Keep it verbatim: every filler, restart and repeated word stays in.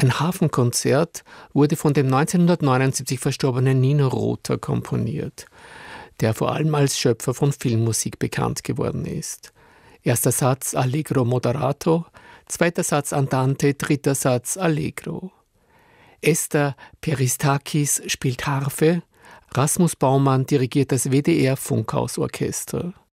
Ein Hafenkonzert wurde von dem neunzehnhundertneunundsiebzig verstorbenen Nino Rota komponiert, der vor allem als Schöpfer von Filmmusik bekannt geworden ist. Erster Satz Allegro moderato, zweiter Satz Andante, dritter Satz Allegro. Esther Peristakis spielt Harfe, Rasmus Baumann dirigiert das W D R Funkhausorchester.